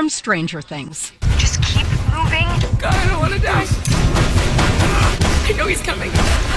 from Stranger Things. Just keep moving. God, I don't want to die. I know he's coming.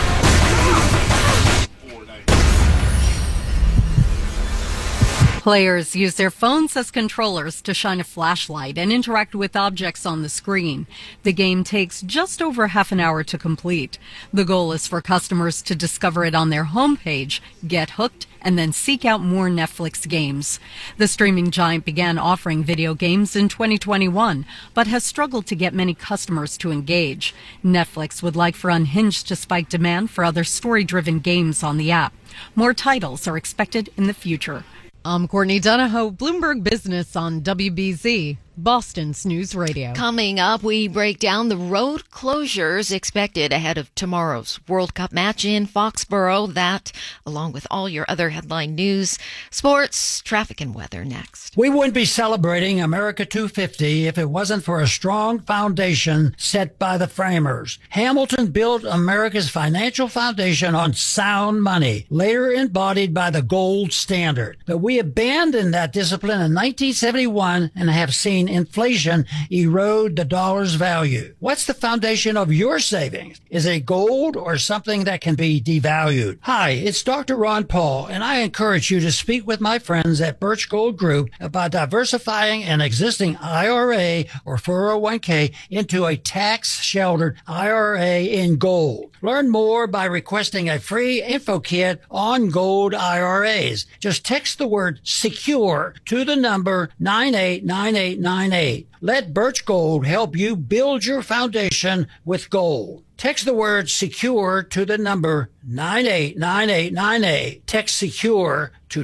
Players use their phones as controllers to shine a flashlight and interact with objects on the screen. The game takes just over half an hour to complete. The goal is for customers to discover it on their homepage, get hooked, and then seek out more Netflix games. The streaming giant began offering video games in 2021, but has struggled to get many customers to engage. Netflix would like for Unhinged to spike demand for other story-driven games on the app. More titles are expected in the future. I'm Courtney Donahoe, Bloomberg Business on WBZ, Boston's News Radio. Coming up, we break down the road closures expected ahead of tomorrow's World Cup match in Foxborough. That, along with all your other headline news, sports, traffic, and weather next. We wouldn't be celebrating America 250 if it wasn't for a strong foundation set by the framers. Hamilton built America's financial foundation on sound money, later embodied by the gold standard. But we abandoned that discipline in 1971 and have seen inflation erode the dollar's value. What's the foundation of your savings? Is it gold or something that can be devalued? Hi, it's Dr. Ron Paul, and I encourage you to speak with my friends at Birch Gold Group about diversifying an existing IRA or 401k into a tax-sheltered IRA in gold. Learn more by requesting a free info kit on gold IRAs. Just text the word SECURE to the number 989898. Let Birch Gold help you build your foundation with gold. Text the word SECURE to the number 989898. Text SECURE to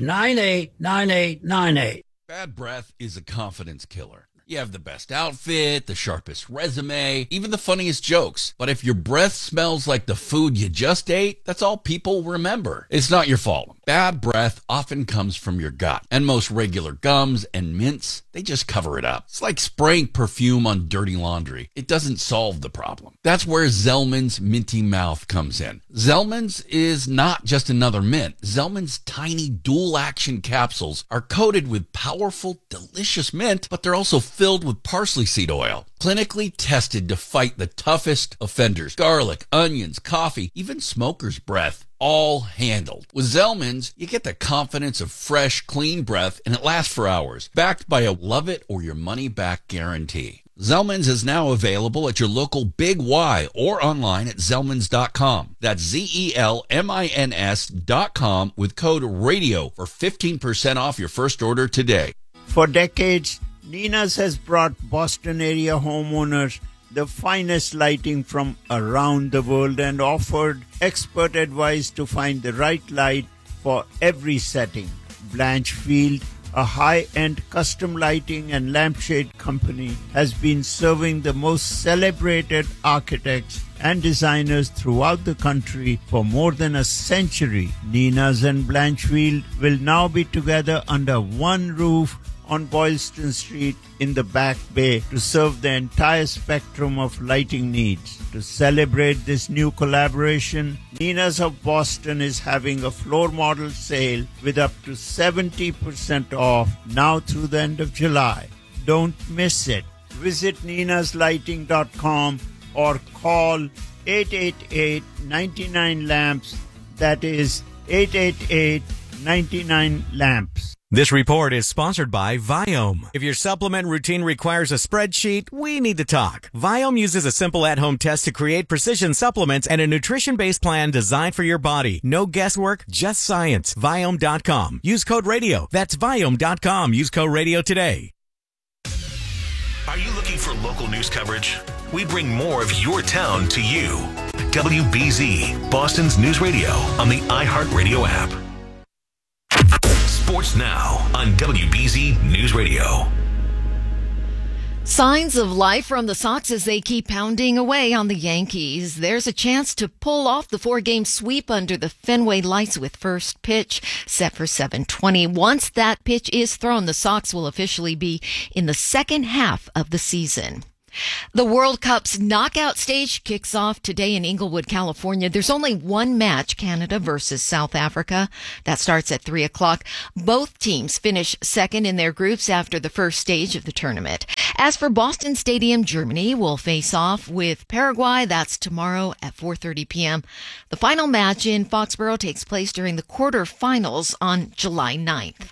989898. Bad breath is a confidence killer. You have the best outfit, the sharpest resume, even the funniest jokes. But if your breath smells like the food you just ate, that's all people remember. It's not your fault. Bad breath often comes from your gut. And most regular gums and mints, they just cover it up. It's like spraying perfume on dirty laundry. It doesn't solve the problem. That's where Zellman's Minty Mouth comes in. Zellman's is not just another mint. Zellman's tiny dual-action capsules are coated with powerful, delicious mint, but they're also filled with parsley seed oil. Clinically tested to fight the toughest offenders. Garlic, onions, coffee, even smoker's breath. All handled. With Zellman's, you get the confidence of fresh, clean breath, and it lasts for hours. Backed by a love it or your money back guarantee. Zellman's is now available at your local Big Y or online at Zellmans.com. That's ZELMINS.com with code RADIO for 15% off your first order today. For decades, Nina's has brought Boston area homeowners the finest lighting from around the world and offered expert advice to find the right light for every setting. Blanchfield, a high-end custom lighting and lampshade company, has been serving the most celebrated architects and designers throughout the country for more than a century. Nina's and Blanchfield will now be together under one roof on Boylston Street in the Back Bay to serve the entire spectrum of lighting needs. To celebrate this new collaboration, Nina's of Boston is having a floor model sale with up to 70% off now through the end of July. Don't miss it. Visit ninaslighting.com or call 888-99-LAMPS. That is 888-99-LAMPS. This report is sponsored by Viome. If your supplement routine requires a spreadsheet, we need to talk. Viome uses a simple at-home test to create precision supplements and a nutrition-based plan designed for your body. No guesswork, just science. Viome.com. Use code RADIO. That's Viome.com. Use code RADIO today. Are you looking for local news coverage? We bring more of your town to you. WBZ, Boston's News Radio on the iHeartRadio app. Sports now on WBZ News Radio. Signs of life from the Sox as they keep pounding away on the Yankees. There's a chance to pull off the 4-game sweep under the Fenway lights with first pitch set for 7:20. Once that pitch is thrown, the Sox will officially be in the second half of the season. The World Cup's knockout stage kicks off today in Inglewood, California. There's only one match, Canada versus South Africa. That starts at 3 o'clock. Both teams finish second in their groups after the first stage of the tournament. As for Boston Stadium, Germany will face off with Paraguay. That's tomorrow at 4:30 p.m. The final match in Foxborough takes place during the quarterfinals on July 9th.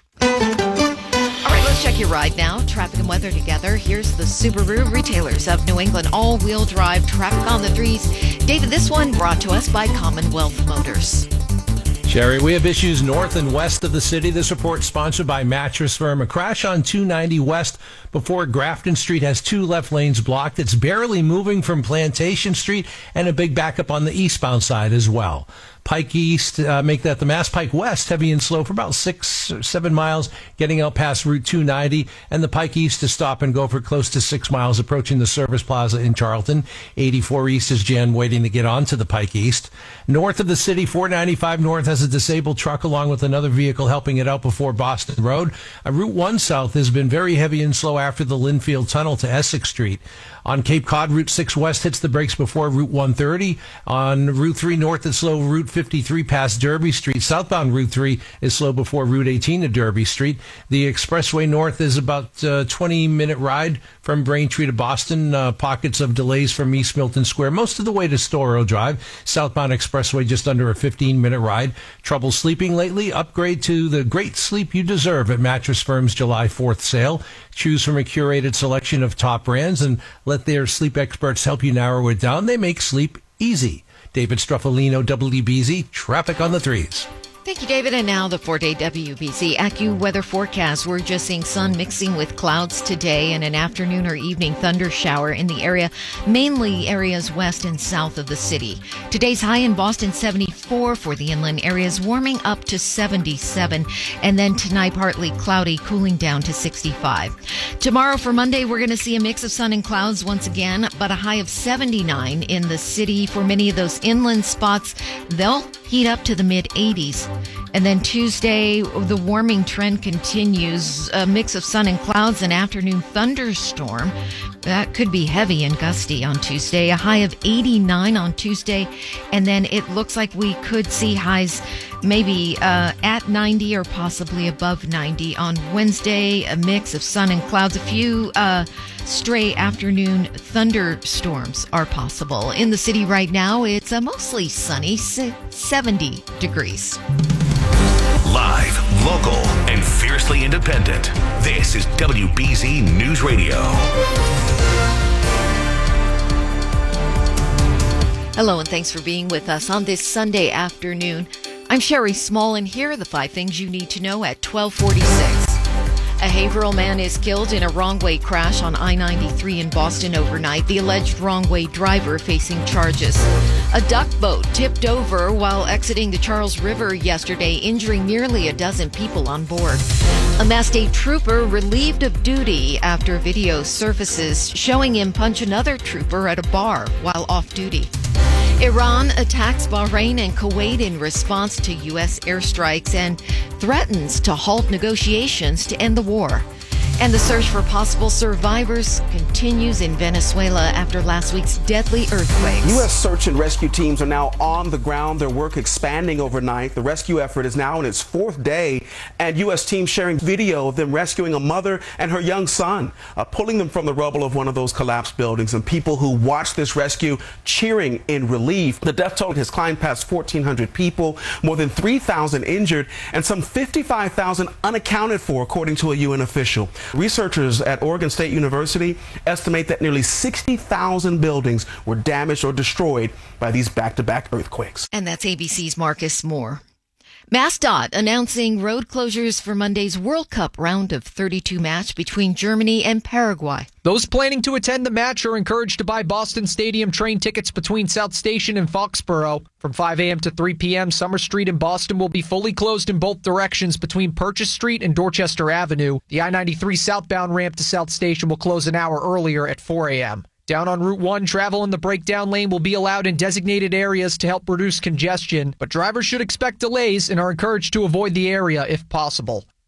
All right, let's check your ride now. Traffic and weather together. Here's the Subaru Retailers of New England all-wheel drive traffic on the threes. David, this one brought to us by Commonwealth Motors. Sherry, we have issues north and west of the city. This report sponsored by Mattress Firm. A crash on 290 West before Grafton Street has two left lanes blocked. It's barely moving from Plantation Street, and a big backup on the eastbound side as well. Pike East, make that the Mass Pike West, heavy and slow for about 6 or 7 miles, getting out past Route 290, and the Pike East to stop and go for close to 6 miles, approaching the Service Plaza in Charlton. 84 East is Jan waiting to get onto the Pike East. North of the city, 495 North has a disabled truck along with another vehicle helping it out before Boston Road. Route 1 South has been very heavy and slow after the Linfield Tunnel to Essex Street. On Cape Cod, Route 6 West hits the brakes before Route 130. On Route 3 North, it's slow. Route 53 past Derby Street. Southbound Route 3 is slow before Route 18 to Derby Street. The Expressway North is about a 20-minute ride from Braintree to Boston. Pockets of delays from East Milton Square, most of the way to Storrow Drive. Southbound Expressway just under a 15-minute ride. Trouble sleeping lately? Upgrade to the great sleep you deserve at Mattress Firm's July 4th sale. Choose from a curated selection of top brands and let their sleep experts help you narrow it down. They make sleep easy. David Struffolino, WBZ, traffic on the threes. Thank you, David. And now the 4-day WBZ AccuWeather forecast. We're just seeing sun mixing with clouds today and an afternoon or evening thunder shower in the area, mainly areas west and south of the city. Today's high in Boston, 74 for the inland areas, warming up to 77. And then tonight, partly cloudy, cooling down to 65. Tomorrow for Monday, we're going to see a mix of sun and clouds once again, but a high of 79 in the city. For many of those inland spots, they'll heat up to the mid-80s. And then Tuesday, the warming trend continues. A mix of sun and clouds, an afternoon thunderstorm. That could be heavy and gusty on Tuesday. A high of 89 on Tuesday. And then it looks like we could see highs maybe at 90 or possibly above 90 on Wednesday. A mix of sun and clouds. A few stray afternoon thunderstorms are possible. In the city right now, it's mostly sunny, 70 degrees. Live, local, and fiercely independent. This is WBZ News Radio. Hello, and thanks for being with us on this Sunday afternoon. I'm Sherry Small, and here are the 5 things you need to know at 12:46. A Haverhill man is killed in a wrong-way crash on I-93 in Boston overnight. The alleged wrong-way driver facing charges. A duck boat tipped over while exiting the Charles River yesterday, injuring nearly a dozen people on board. A Mass State trooper relieved of duty after video surfaces showing him punch another trooper at a bar while off duty. Iran attacks Bahrain and Kuwait in response to U.S. airstrikes and threatens to halt negotiations to end the war. And the search for possible survivors continues in Venezuela after last week's deadly earthquakes. U.S. search and rescue teams are now on the ground, their work expanding overnight. The rescue effort is now in its 4th day, and U.S. teams sharing video of them rescuing a mother and her young son, pulling them from the rubble of one of those collapsed buildings, and people who watched this rescue cheering in relief. The death toll has climbed past 1,400 people, more than 3,000 injured, and some 55,000 unaccounted for, according to a UN official. Researchers at Oregon State University estimate that nearly 60,000 buildings were damaged or destroyed by these back-to-back earthquakes. And that's ABC's Marcus Moore. MassDOT announcing road closures for Monday's World Cup round of 32 match between Germany and Paraguay. Those planning to attend the match are encouraged to buy Boston Stadium train tickets between South Station and Foxborough. From 5 a.m. to 3 p.m., Summer Street in Boston will be fully closed in both directions between Purchase Street and Dorchester Avenue. The I-93 southbound ramp to South Station will close an hour earlier at 4 a.m. Down on Route 1, travel in the breakdown lane will be allowed in designated areas to help reduce congestion, but drivers should expect delays and are encouraged to avoid the area if possible.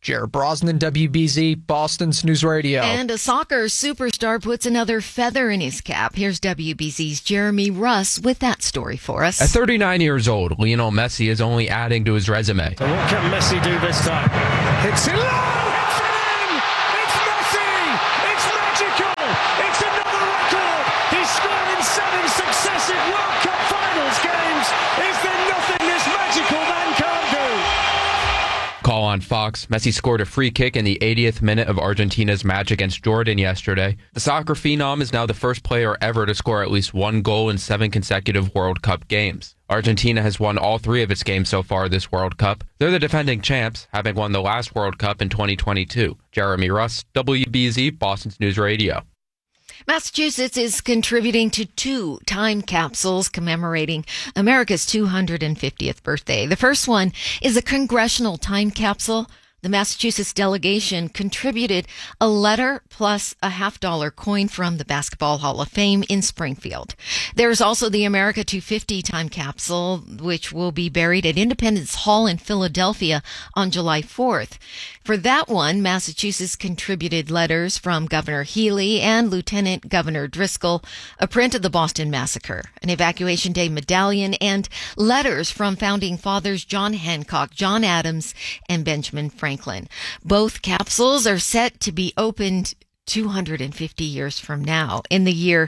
Jared Brosnan, WBZ, Boston's News Radio. And a soccer superstar puts another feather in his cap. Here's WBZ's Jeremy Russ with that story for us. At 39 years old, Lionel Messi is only adding to his resume. So what can Messi do this time? Hits it low! It's in! It's Messi! It's magical! It's another record! He's scored in 7 successive World Cup Finals games! Is there nothing this magical man can't do? Call on Fox. Messi scored a free kick in the 80th minute of Argentina's match against Jordan yesterday. The soccer phenom is now the first player ever to score at least 1 goal in 7 consecutive World Cup games. Argentina has won all 3 of its games so far this World Cup. They're the defending champs, having won the last World Cup in 2022. Jeremy Russ, WBZ, Boston's News Radio. Massachusetts is contributing to 2 time capsules commemorating America's 250th birthday. The first one is a congressional time capsule. The Massachusetts delegation contributed a letter plus a $50 coin from the Basketball Hall of Fame in Springfield. There's also the America 250 time capsule, which will be buried at Independence Hall in Philadelphia on July 4th. For that one, Massachusetts contributed letters from Governor Healy and Lieutenant Governor Driscoll, a print of the Boston Massacre, an Evacuation Day medallion, and letters from founding fathers John Hancock, John Adams, and Benjamin Franklin. Both capsules are set to be opened 250 years from now, in the year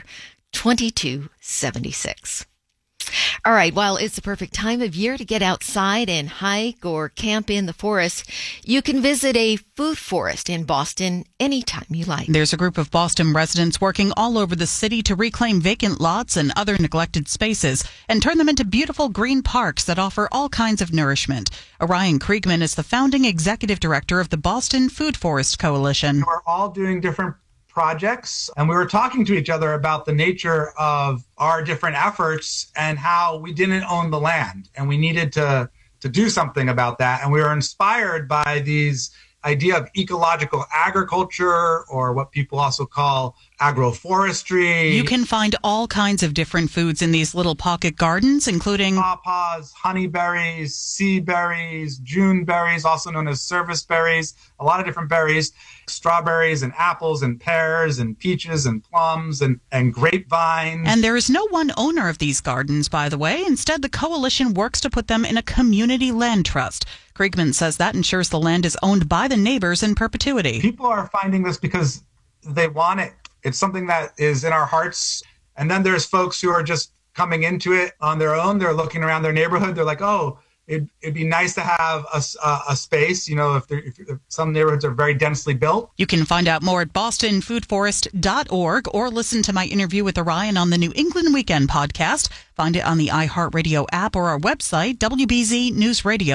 2276. All right, while it's the perfect time of year to get outside and hike or camp in the forest, you can visit a food forest in Boston anytime you like. There's a group of Boston residents working all over the city to reclaim vacant lots and other neglected spaces and turn them into beautiful green parks that offer all kinds of nourishment. Orion Kriegman is the founding executive director of the Boston Food Forest Coalition. We're all doing different projects, and we were talking to each other about the nature of our different efforts and how we didn't own the land, and we needed to do something about that. And we were inspired by these idea of ecological agriculture, or what people also call agroforestry. You can find all kinds of different foods in these little pocket gardens, including pawpaws, honeyberries, sea berries, June berries, also known as service berries, a lot of different berries, strawberries and apples and pears and peaches and plums and grapevines. And there is no one owner of these gardens, by the way. Instead, the coalition works to put them in a community land trust. Kriegman says that ensures the land is owned by the neighbors in perpetuity. People are finding this because they want it. It's something that is in our hearts. And then there's folks who are just coming into it on their own. They're looking around their neighborhood. They're like, oh, it'd be nice to have a space, you know, if some neighborhoods are very densely built. You can find out more at bostonfoodforest.org or listen to my interview with Orion on the New England Weekend podcast. Find it on the iHeartRadio app or our website,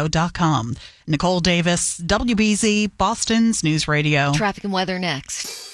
WBZNewsRadio.com. Nicole Davis, WBZ, Boston's News Radio. Traffic and weather next.